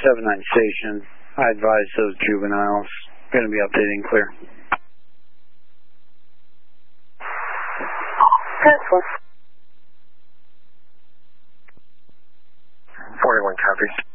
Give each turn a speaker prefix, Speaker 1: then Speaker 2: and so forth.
Speaker 1: 79 station. I advise those juveniles. Going to be updating clear.
Speaker 2: 41 copies.